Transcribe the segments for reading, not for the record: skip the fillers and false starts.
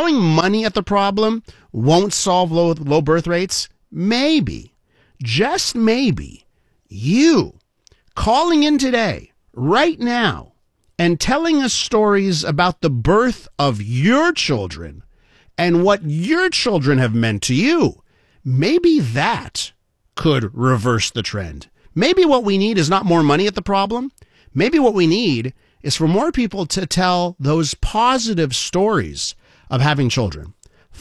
throwing money at the problem won't solve low birth rates? Maybe, just maybe, you calling in today, right now, and telling us stories about the birth of your children and what your children have meant to you, maybe that could reverse the trend. Maybe what we need is not more money at the problem. Maybe what we need is for more people to tell those positive stories of having children.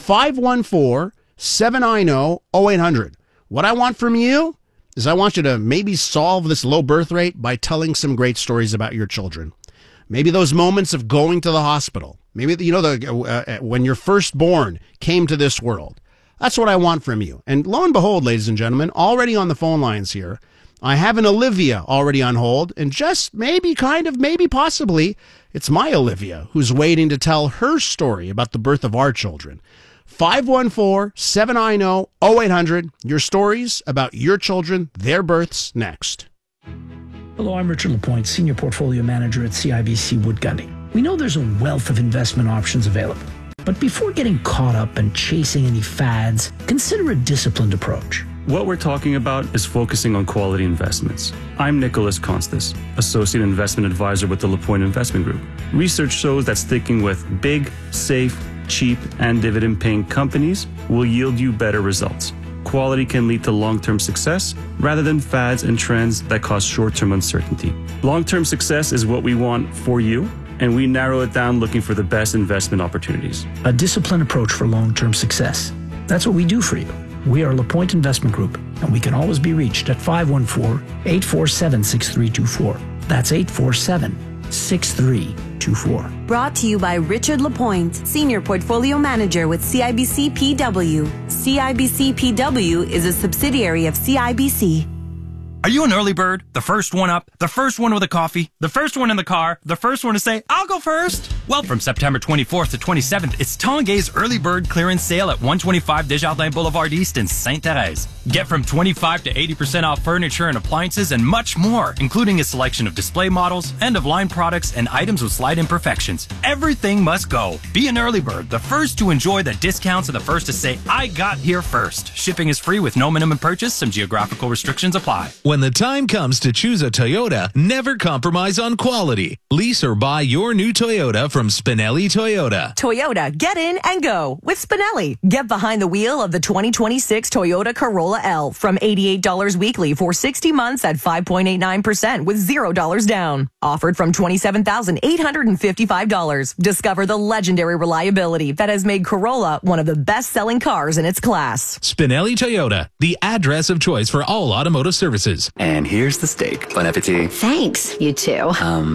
514-790-0800. What I want from you is I want you to maybe solve this low birth rate by telling some great stories about your children. Maybe those moments of going to the hospital. Maybe, when your firstborn came to this world. That's what I want from you. And lo and behold, ladies and gentlemen, already on the phone lines here, I have an Olivia already on hold. And just maybe, possibly, it's my Olivia who's waiting to tell her story about the birth of our children. 514-790-0800. Your stories about your children, their births, next. Hello, I'm Richard Lapointe, Senior Portfolio Manager at CIBC Wood Gundy. We know there's a wealth of investment options available, but before getting caught up and chasing any fads, consider a disciplined approach. What we're talking about is focusing on quality investments. I'm Nicholas Constas, Associate Investment Advisor with the Lapointe Investment Group. Research shows that sticking with big, safe, cheap, and dividend-paying companies will yield you better results. Quality can lead to long-term success rather than fads and trends that cause short-term uncertainty. Long-term success is what we want for you, and we narrow it down looking for the best investment opportunities. A disciplined approach for long-term success. That's what we do for you. We are Lapointe Investment Group, and we can always be reached at 514-847-6324. That's 847-6324. Brought to you by Richard Lapointe, Senior Portfolio Manager with CIBC PW. CIBC PW is a subsidiary of CIBC. Are you an early bird? The first one up? The first one with a coffee? The first one in the car? The first one to say, I'll go first? Well, from September 24th to 27th, it's Tanguay's Early Bird Clearance Sale at 125 Desjardins Boulevard East in Sainte-Thérèse. Get from 25 to 80% off furniture and appliances and much more, including a selection of display models, end-of-line products, and items with slight imperfections. Everything must go. Be an early bird, the first to enjoy the discounts and the first to say, I got here first. Shipping is free with no minimum purchase. Some geographical restrictions apply. When the time comes to choose a Toyota, never compromise on quality. Lease or buy your new Toyota from Spinelli Toyota. Toyota, get in and go with Spinelli. Get behind the wheel of the 2026 Toyota Corolla L from $88 weekly for 60 months at 5.89% with $0 down. Offered from $27,855. Discover the legendary reliability that has made Corolla one of the best-selling cars in its class. Spinelli Toyota, the address of choice for all automotive services. And here's the steak. Bon appetit. Thanks, you two.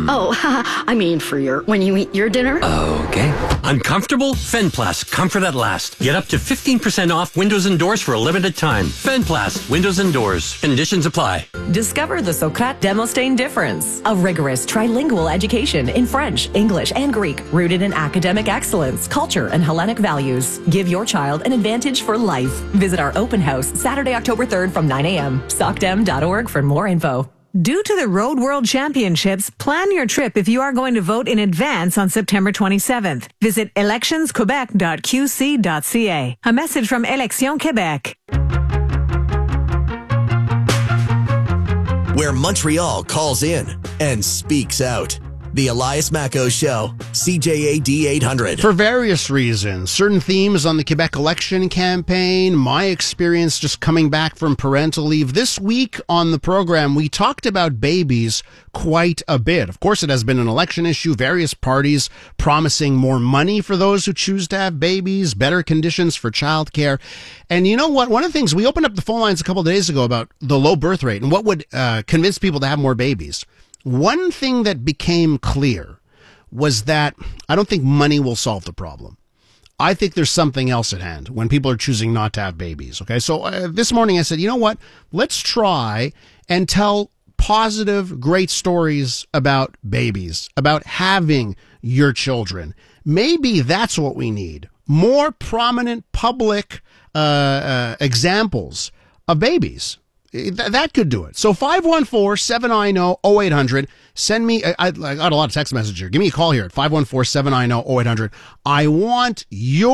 When you eat your dinner. Okay. Uncomfortable? Fenplast, comfort at last. Get up to 15% off windows and doors for a limited time. Fenplast, windows and doors. Conditions apply. Discover the Socrate Demosthene difference. A rigorous trilingual education in French, English, and Greek, rooted in academic excellence, culture, and Hellenic values. Give your child an advantage for life. Visit our open house Saturday, October 3rd from 9 a.m. socdem.org for more info. Due to the Road World Championships, plan your trip if you are going to vote in advance on September 27th. Visit electionsquebec.qc.ca. A message from Élections Québec. Where Montreal calls in and speaks out. The Elias Macco Show, CJAD 800. For various reasons, certain themes on the Quebec election campaign, my experience just coming back from parental leave. This week on the program, we talked about babies quite a bit. Of course, it has been an election issue, various parties promising more money for those who choose to have babies, better conditions for childcare. And you know what? One of the things, we opened up the phone lines a couple of days ago about the low birth rate and what would convince people to have more babies. One thing that became clear was that I don't think money will solve the problem. I think there's something else at hand when people are choosing not to have babies. Okay, so this morning I said, you know what? Let's try and tell positive, great stories about babies, about having your children. Maybe that's what we need. More prominent public examples of babies. That could do it. So 514-790-0800. Send me, I got a lot of text messages here. Give me a call here at 514-790-0800. I want your